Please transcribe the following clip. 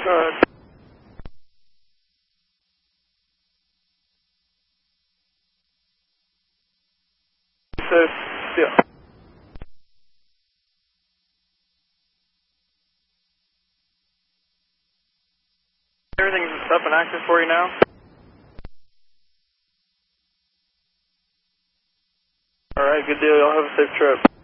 Yeah. Everything's up and active for you now? Alright, good deal. Y'all have a safe trip.